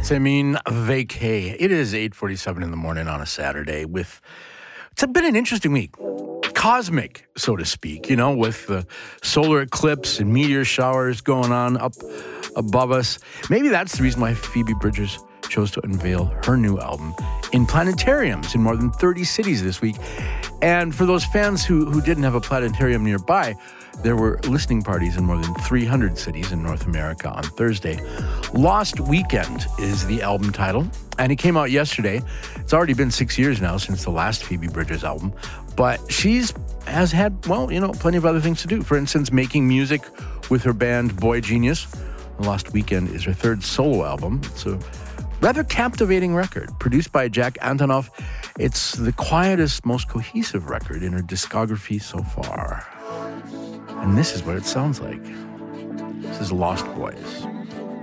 Yasemin Vacay. It is 8:47 in the morning on a Saturday it's been an interesting week. Cosmic, so to speak, with the solar eclipse and meteor showers going on up above us. Maybe that's the reason why Phoebe Bridgers chose to unveil her new album in planetariums in more than 30 cities this week. And for those fans who didn't have a planetarium nearby, there were listening parties in more than 300 cities in North America on Thursday. Lost Weekend is the album title, and it came out yesterday. It's already been 6 years now since the last Phoebe Bridgers album, but has had, plenty of other things to do. For instance, making music with her band Boy Genius. Lost Weekend is her third solo album. It's a rather captivating record, produced by Jack Antonoff. It's the quietest, most cohesive record in her discography so far. And this is what it sounds like. This is Lost Boys.